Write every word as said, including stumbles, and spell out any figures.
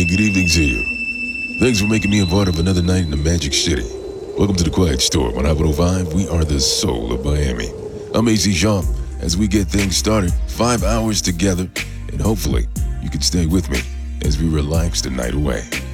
and good evening to you. Thanks for making me a part of another night in the Magic City. Welcome to the Quiet Storm on Ivanhoe Vibe. We are the soul of Miami. I'm A C Jean. As we get things started, five hours together, and hopefully you can stay with me as we relax the night away.